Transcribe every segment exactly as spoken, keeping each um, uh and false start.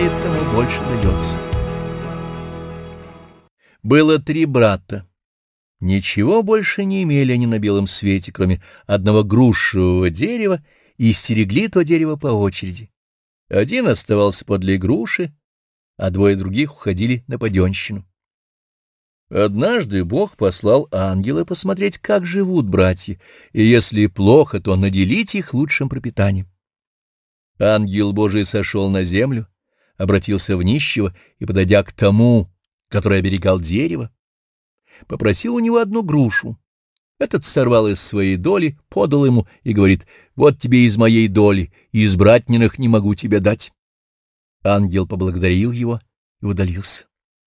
делает, тому больше дается. Было три брата. Ничего больше не имели они на белом свете, кроме одного грушевого дерева, и стерегли то дерево по очереди. Один оставался подле груши, а двое других уходили на паденщину. Однажды Бог послал ангела посмотреть, как живут братья, и если плохо, то наделить их лучшим пропитанием. Ангел Божий сошел на землю, обратился в нищего и, подойдя к тому, который оберегал дерево, попросил у него одну грушу. Этот сорвал из своей доли, подал ему и говорит: «Вот тебе из моей доли, и из братниных не могу тебе дать». Ангел поблагодарил его и удалился.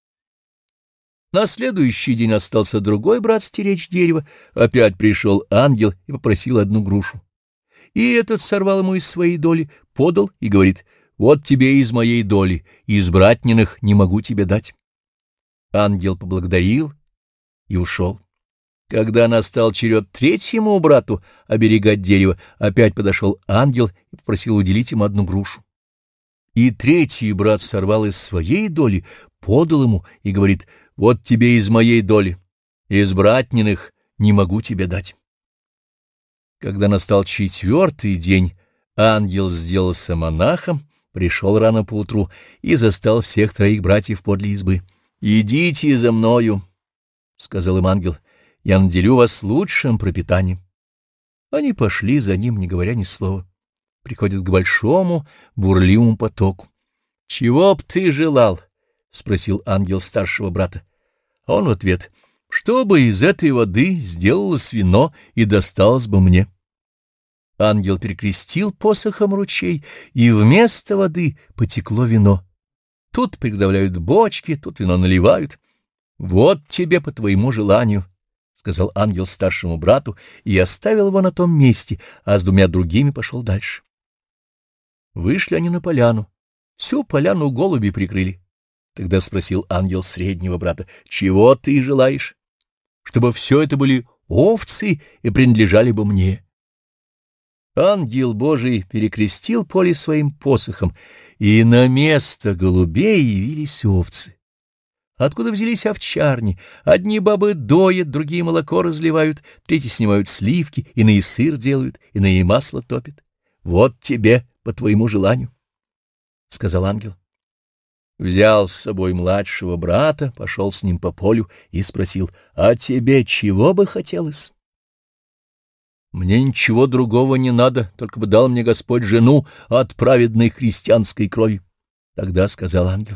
На следующий день остался другой брат стеречь дерево, опять пришел ангел и попросил одну грушу. И этот сорвал ему из своей доли, подал и говорит: «Вот тебе из моей доли, и из братниных не могу тебе дать». Ангел поблагодарил и ушел. Когда настал черед третьему брату оберегать дерево, опять подошел ангел и попросил уделить ему одну грушу. И третий брат сорвал из своей доли, подал ему и говорит: «Вот тебе из моей доли, из братниных не могу тебе дать». Когда настал четвертый день, ангел сделался монахом, пришел рано поутру и застал всех троих братьев подле избы. «Идите за мною», — сказал им ангел, — «я наделю вас лучшим пропитанием». Они пошли за ним, не говоря ни слова. Приходят к большому бурливому потоку. «Чего б ты желал?» — спросил ангел старшего брата. А он в ответ: «Чтобы из этой воды сделалось вино и досталось бы мне». Ангел перекрестил посохом ручей, и вместо воды потекло вино. Тут приготовляют бочки, тут вино наливают. «Вот тебе по твоему желанию», — сказал ангел старшему брату, и оставил его на том месте, а с двумя другими пошел дальше. Вышли они на поляну. Всю поляну голуби прикрыли. Тогда спросил ангел среднего брата: «Чего ты желаешь?» «Чтобы все это были овцы и принадлежали бы мне». Ангел Божий перекрестил поле своим посохом, и на место голубей явились овцы. Откуда взялись овчарни? Одни бабы доят, другие молоко разливают, третьи снимают сливки, иные сыр делают, иные масло топят. «Вот тебе по твоему желанию», — сказал ангел. Взял с собой младшего брата, пошел с ним по полю и спросил: «А тебе чего бы хотелось?» «Мне ничего другого не надо, только бы дал мне Господь жену от праведной христианской крови». Тогда сказал ангел: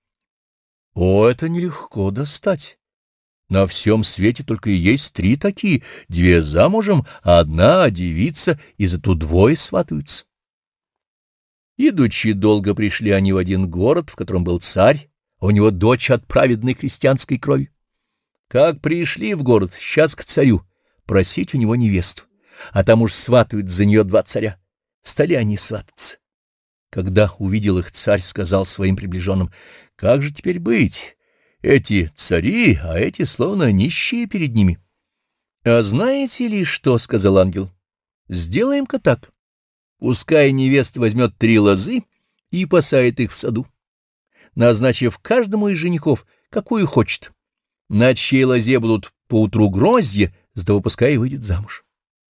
«О, это нелегко достать. На всем свете только и есть три такие, две замужем, а одна девица, и зато двое сватаются». Идучи долго, пришли они в один город, в котором был царь, а у него дочь от праведной христианской крови. Как пришли в город, сейчас к царю, просить у него невесту, а там уж сватают за нее два царя. Стали они свататься. Когда увидел их царь, сказал своим приближенным: «Как же теперь быть? Эти цари, а эти словно нищие перед ними». «А знаете ли что?» — сказал ангел. «Сделаем-ка так. Пускай невеста возьмет три лозы и посадит их в саду, назначив каждому из женихов, какую хочет. На чьей лозе будут поутру гроздья, с того пускай и выйдет замуж».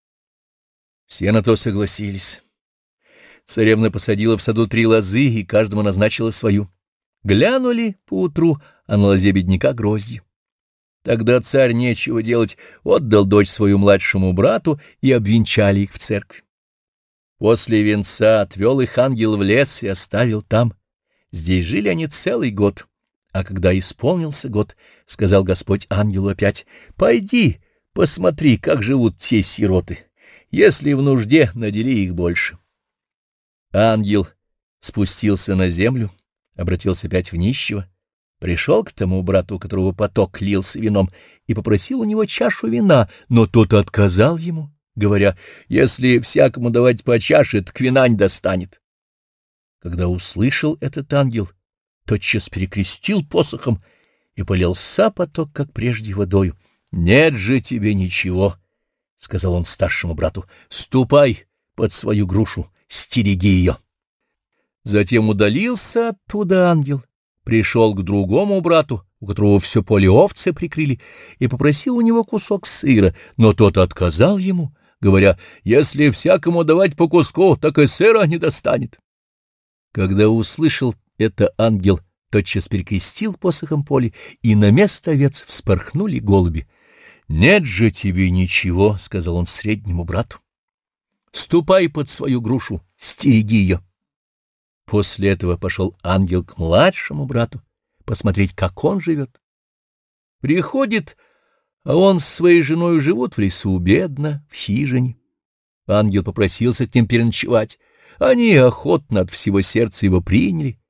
Все на то согласились. Царевна посадила в саду три лозы и каждому назначила свою. Глянули поутру, а на лозе бедняка гроздья. Тогда царь, нечего делать, отдал дочь свою младшему брату, и обвенчали их в церкви. После венца отвел их ангел в лес и оставил там. Здесь жили они целый год. А когда исполнился год, сказал Господь ангелу опять: «Пойди, посмотри, как живут те сироты. Если в нужде, надели их больше». Ангел спустился на землю, обратился опять в нищего, пришел к тому брату, у которого поток лился вином, и попросил у него чашу вина, но тот отказал ему, говоря: «Если всякому давать по чаше, так вина не достанет». Когда услышал этот ангел, тотчас перекрестил посохом и полился поток, как прежде, водою. «Нет же тебе ничего», — сказал он старшему брату, — «ступай под свою грушу, стереги ее». Затем удалился оттуда ангел, пришел к другому брату, у которого все поле овцы прикрыли, и попросил у него кусок сыра, но тот отказал ему, говоря: «Если всякому давать по куску, так и сыра не достанет». Когда услышал это ангел, тотчас перекрестил посохом поле, и на место овец вспорхнули голуби. «Нет же тебе ничего», — сказал он среднему брату. «Ступай под свою грушу, стереги ее». После этого пошел ангел к младшему брату посмотреть, как он живет. Приходит, а он с своей женой живут в лесу, бедно, в хижине. Ангел попросился к ним переночевать. Они охотно от всего сердца его приняли